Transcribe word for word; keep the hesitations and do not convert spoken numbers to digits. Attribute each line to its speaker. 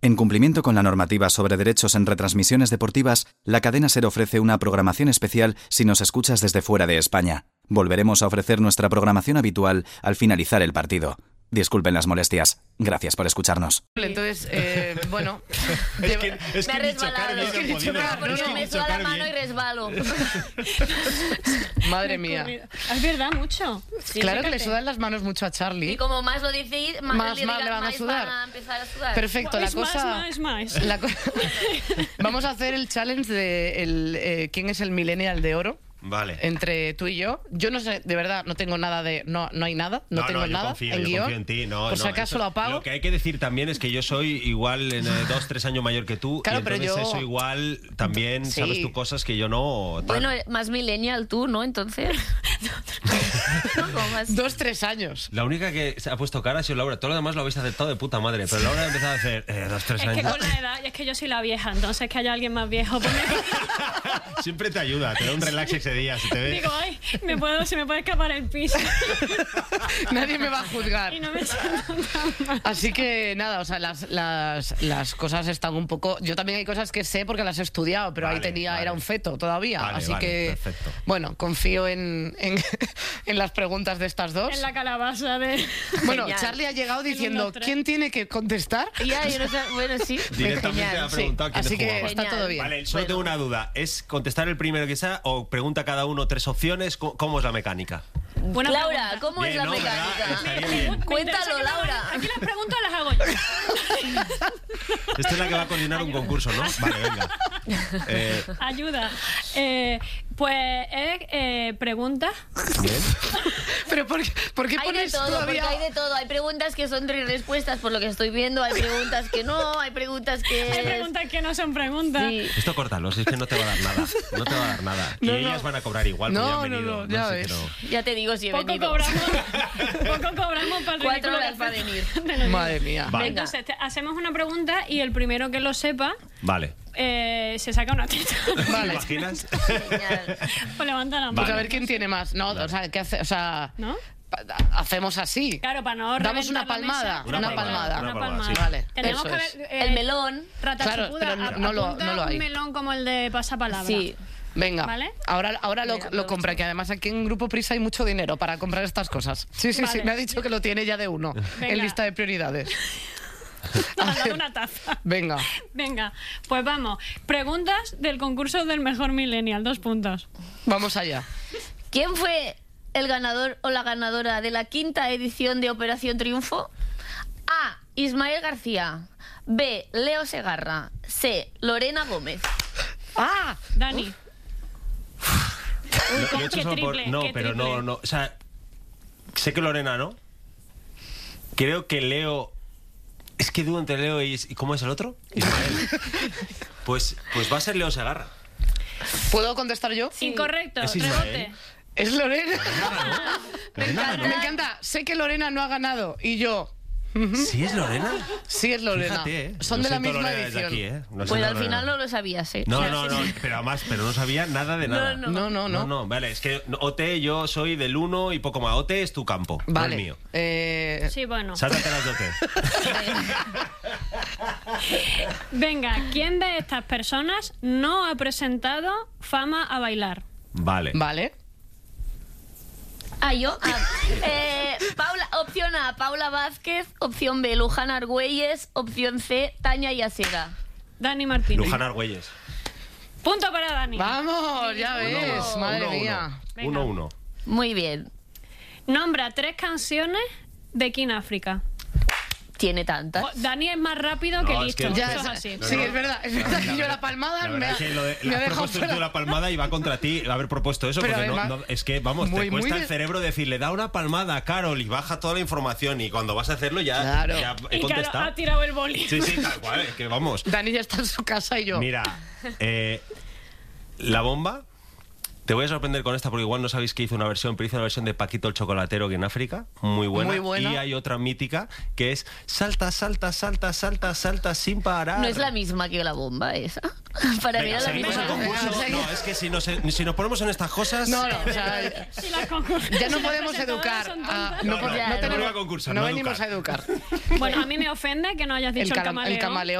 Speaker 1: En cumplimiento con la normativa sobre derechos en retransmisiones deportivas, la cadena SER ofrece una programación especial si nos escuchas desde fuera de España. Volveremos a ofrecer nuestra programación habitual al finalizar el partido. Disculpen las molestias. Gracias por escucharnos.
Speaker 2: Entonces, eh, bueno...
Speaker 3: es que, es
Speaker 4: me
Speaker 3: que
Speaker 4: ha resbalado.
Speaker 3: Es que
Speaker 4: Es que me suda la mano y resbalo.
Speaker 2: Madre mía.
Speaker 5: Es verdad, mucho.
Speaker 2: Sí, claro, fíjate, que le sudan las manos mucho a Charlie.
Speaker 4: Y como más lo decís, más,
Speaker 2: más,
Speaker 4: le,
Speaker 2: más le van a sudar.
Speaker 4: Van a empezar a sudar.
Speaker 2: Perfecto, la
Speaker 5: es
Speaker 2: cosa...
Speaker 5: Más, más, más.
Speaker 2: La co... Vamos a hacer el challenge de el, eh, quién es el millennial de oro.
Speaker 3: Vale.
Speaker 2: Entre tú y yo. Yo no sé, de verdad, no tengo nada de... No, no hay nada, no, no tengo
Speaker 3: no, yo
Speaker 2: nada
Speaker 3: confío,
Speaker 2: en
Speaker 3: yo
Speaker 2: guión.
Speaker 3: confío en ti. No,
Speaker 2: Por
Speaker 3: no,
Speaker 2: si acaso
Speaker 3: eso,
Speaker 2: lo apago.
Speaker 3: Lo que hay que decir también es que yo soy igual en eh, dos, tres años mayor que tú.
Speaker 2: Claro,
Speaker 3: y entonces
Speaker 2: pero yo...
Speaker 3: eso igual también
Speaker 2: sí.
Speaker 3: sabes tú cosas que yo no... Tal.
Speaker 4: Bueno, más millennial tú, ¿no? Entonces...
Speaker 2: no, más... Dos, tres años.
Speaker 3: La única que se ha puesto cara ha sido Laura. Todo lo demás lo habéis aceptado de puta madre. Pero Laura ha empezado a hacer eh, dos, tres
Speaker 5: es
Speaker 3: años.
Speaker 5: Es que con la edad, y es que yo soy la vieja, entonces que haya alguien más viejo. Pues me...
Speaker 3: Siempre te ayuda, te da un relax ese día. Se te ve...
Speaker 5: Digo, ay, me puedo, se me puede escapar el piso.
Speaker 2: Nadie me va a juzgar.
Speaker 5: Y no me siento tan mal.
Speaker 2: Así que nada, o sea, las, las, las cosas están un poco... Yo también hay cosas que sé porque las he estudiado, pero vale, ahí tenía, vale. era un feto todavía.
Speaker 3: Vale,
Speaker 2: así
Speaker 3: vale,
Speaker 2: que,
Speaker 3: perfecto.
Speaker 2: Bueno, confío en, en, en las preguntas de estas dos.
Speaker 5: En la calabaza de...
Speaker 2: Bueno, genial. Charlie ha llegado diciendo, ¿quién tiene que contestar?
Speaker 4: Ya, yo no sé, bueno, sí.
Speaker 3: Directamente ha preguntado
Speaker 2: sí.
Speaker 3: quién
Speaker 2: Así que
Speaker 3: jugaba.
Speaker 2: está todo bien.
Speaker 3: Vale, solo
Speaker 4: bueno.
Speaker 3: tengo una duda. ¿Es contestar el primero que sea o pregunta cada uno tres opciones? ¿Cómo es la mecánica?
Speaker 4: Buena Laura,
Speaker 5: pregunta.
Speaker 4: ¿cómo
Speaker 3: bien,
Speaker 4: es la
Speaker 3: no,
Speaker 4: mecánica?
Speaker 3: Me, me, me
Speaker 4: Cuéntalo, Laura.
Speaker 5: Aquí las preguntas las hago yo.
Speaker 3: Esta es la que va a coordinar un concurso, ¿no? Vale, venga. Eh...
Speaker 5: Ayuda. Eh, pues es eh, preguntas.
Speaker 3: Bien.
Speaker 2: Pero ¿por qué, por qué
Speaker 4: hay
Speaker 2: pones
Speaker 4: de todo,
Speaker 2: todavía...
Speaker 4: porque hay de todo. Hay preguntas que son tres respuestas por lo que estoy viendo. Hay preguntas que no. Hay preguntas que...
Speaker 5: Hay preguntas que no son preguntas.
Speaker 4: Sí.
Speaker 3: Esto córtalo, si es que no te va a dar nada. No te va a dar nada.
Speaker 2: No,
Speaker 3: y
Speaker 2: no.
Speaker 3: ellas van a cobrar igual.
Speaker 2: No,
Speaker 3: porque
Speaker 2: no,
Speaker 3: han venido.
Speaker 2: no, ya
Speaker 3: sé,
Speaker 2: ves.
Speaker 3: pero...
Speaker 4: Ya te digo si he
Speaker 5: Poco
Speaker 4: venido.
Speaker 5: cobramos, poco cobramos para el
Speaker 4: Cuatro
Speaker 5: ridículo
Speaker 4: horas
Speaker 5: que
Speaker 4: para
Speaker 5: hacemos.
Speaker 4: venir.
Speaker 2: Madre mía.
Speaker 3: Vale.
Speaker 5: Entonces, te- hacemos una pregunta y el primero que lo sepa
Speaker 3: Vale.
Speaker 5: eh, se saca una teta.
Speaker 3: ¿Te
Speaker 2: Vale.
Speaker 3: imaginas?
Speaker 4: Genial.
Speaker 5: Pues levanta la mano.
Speaker 2: Pues a ver quién tiene más. No, o sea, ¿qué hace? O sea,
Speaker 5: ¿No?
Speaker 2: pa- hacemos así.
Speaker 5: Claro, para no
Speaker 2: Damos
Speaker 5: reventar
Speaker 2: una
Speaker 5: la
Speaker 2: palmada,
Speaker 5: mesa.
Speaker 3: una
Speaker 5: Una
Speaker 3: palmada,
Speaker 5: palmada.
Speaker 3: una
Speaker 5: Una
Speaker 3: palmada,
Speaker 5: palmada.
Speaker 3: sí.
Speaker 2: Vale,
Speaker 5: Tenemos
Speaker 2: eso
Speaker 5: que
Speaker 2: es.
Speaker 5: ver... eh,
Speaker 4: El melón.
Speaker 5: Rata
Speaker 2: Claro,
Speaker 5: chupuda,
Speaker 2: pero no-
Speaker 5: ap-
Speaker 2: no lo-
Speaker 5: apunta
Speaker 2: no lo hay.
Speaker 5: un melón como el de pasapalabra.
Speaker 4: Sí.
Speaker 2: Venga,
Speaker 5: ¿Vale?
Speaker 2: ahora, ahora lo,
Speaker 4: Venga, me
Speaker 2: lo compra,
Speaker 4: gusta.
Speaker 2: que además aquí en Grupo Prisa hay mucho dinero para comprar estas cosas. Sí, sí, sí,
Speaker 5: Vale.
Speaker 2: me ha dicho que lo tiene ya de uno
Speaker 5: Venga.
Speaker 2: en lista de prioridades.
Speaker 5: Me han dado una taza.
Speaker 2: Venga,
Speaker 5: Venga, pues vamos. Preguntas del concurso del mejor millennial. Dos puntos.
Speaker 2: vamos allá.
Speaker 4: ¿Quién fue el ganador o la ganadora de la quinta edición de Operación Triunfo? A. Ismael García. B. Leo Segarra. C. Lorena Gómez.
Speaker 2: ¡Ah!
Speaker 5: Dani. Uy,
Speaker 3: Lo-
Speaker 5: ¿cómo?
Speaker 3: lo he hecho
Speaker 5: Qué
Speaker 3: solo por-
Speaker 5: triple,
Speaker 3: No,
Speaker 5: qué
Speaker 3: pero
Speaker 5: triple.
Speaker 3: no, no. O sea, sé que Lorena, ¿no? Creo que Leo... Es que dudo entre Leo y... ¿Y cómo es el otro? Ismael. Pues, pues va a ser Leo Segarra.
Speaker 2: ¿Puedo contestar yo?
Speaker 5: Incorrecto.
Speaker 3: Es Ismael.
Speaker 5: Rebote.
Speaker 2: Es Lorena.
Speaker 4: Me
Speaker 3: Lorena
Speaker 4: encanta.
Speaker 3: ganó.
Speaker 2: Me encanta. Sé que Lorena no ha ganado y yo.
Speaker 3: ¿Sí es Lorena?
Speaker 2: Sí es Lorena.
Speaker 3: Fíjate, ¿eh?
Speaker 2: Son
Speaker 3: Lo
Speaker 2: de la
Speaker 3: siento,
Speaker 2: misma
Speaker 3: Lorena, desde
Speaker 2: edición.
Speaker 3: aquí, ¿eh? Lo
Speaker 4: Pues
Speaker 3: siento,
Speaker 4: al
Speaker 3: Lorena.
Speaker 4: final no lo sabías, ¿eh?
Speaker 3: No,
Speaker 4: O sea,
Speaker 3: no,
Speaker 4: sí,
Speaker 3: no,
Speaker 4: sí.
Speaker 3: pero además, pero no sabía nada de nada.
Speaker 4: No,
Speaker 2: No, no,
Speaker 3: No,
Speaker 2: no.
Speaker 3: no, vale, es que no, O T, yo soy del uno y poco más. O T es tu campo,
Speaker 2: Vale.
Speaker 3: no el mío.
Speaker 2: Eh,
Speaker 5: Sí, bueno.
Speaker 3: Sáltate las de O T.
Speaker 5: Venga, ¿quién de estas personas no ha presentado Fama a bailar?
Speaker 3: Vale.
Speaker 2: Vale.
Speaker 4: Ah, yo. Ah, eh, Paula, opción A, Paula Vázquez. Opción B, Luján Argüelles. Opción C, Tania Yasera.
Speaker 5: Dani Martínez.
Speaker 3: Luján Argüelles.
Speaker 5: Punto para Dani.
Speaker 2: Vamos, ya
Speaker 4: Uno,
Speaker 2: ves.
Speaker 4: uno,
Speaker 2: Madre
Speaker 3: uno,
Speaker 2: mía.
Speaker 5: Venga.
Speaker 3: Uno, uno.
Speaker 4: Muy bien.
Speaker 5: Nombra tres canciones de King África.
Speaker 4: Tiene tantas.
Speaker 5: Oh, Dani es más rápido que
Speaker 3: No, es
Speaker 5: listo.
Speaker 3: que-
Speaker 2: Ya,
Speaker 5: Eso es
Speaker 2: esa-
Speaker 5: así.
Speaker 3: No,
Speaker 2: sí,
Speaker 3: no.
Speaker 2: es verdad. Es verdad que
Speaker 3: La
Speaker 2: yo la
Speaker 3: verdad-
Speaker 2: palmada
Speaker 3: La
Speaker 2: me
Speaker 3: verdad
Speaker 2: ha,
Speaker 3: es que lo de,
Speaker 2: me
Speaker 3: la
Speaker 2: ha
Speaker 3: has
Speaker 2: dejado
Speaker 3: propuesto
Speaker 2: fuera.
Speaker 3: tú la palmada y va contra ti haber propuesto eso,
Speaker 2: Pero
Speaker 3: porque no-
Speaker 2: además-
Speaker 3: no, es que, vamos,
Speaker 2: muy,
Speaker 3: te cuesta
Speaker 2: muy de-
Speaker 3: el cerebro decirle, da una palmada a Carol y baja toda la información y cuando vas a hacerlo ya,
Speaker 2: Claro.
Speaker 3: ya he
Speaker 5: Y claro,
Speaker 3: contestado.
Speaker 5: ha tirado el boli.
Speaker 3: Sí, sí, tal cual, es que vamos.
Speaker 2: Dani ya está en su casa y yo.
Speaker 3: Mira, eh, la bomba, te voy a sorprender con esta porque igual no sabéis que hizo una versión, pero hizo una versión de Paquito el Chocolatero que en África, muy buena.
Speaker 2: Muy buena.
Speaker 3: Y hay otra mítica que es salta, salta, salta, salta, salta sin parar.
Speaker 4: No es la misma que la bomba esa. Para mí
Speaker 3: Venga,
Speaker 4: era la
Speaker 3: seguimos
Speaker 4: misma.
Speaker 3: el concurso.
Speaker 2: Venga, seguimos.
Speaker 3: No, es que si nos, si nos ponemos en estas cosas...
Speaker 2: No, no, o sea,
Speaker 5: Si las concur-
Speaker 2: ya no
Speaker 5: si las
Speaker 2: podemos
Speaker 5: presentadoras
Speaker 2: educar.
Speaker 5: son
Speaker 2: a-
Speaker 5: tontas.
Speaker 2: no,
Speaker 3: No,
Speaker 2: pod-
Speaker 3: no,
Speaker 2: no
Speaker 4: no
Speaker 2: tenemos-
Speaker 3: vuelva a concursar,
Speaker 2: no
Speaker 3: no
Speaker 2: venimos
Speaker 3: educar.
Speaker 2: a educar.
Speaker 5: Bueno, a mí me ofende que no hayas dicho
Speaker 2: El,
Speaker 5: el,
Speaker 2: cala-
Speaker 5: camaleón.
Speaker 2: el camaleón.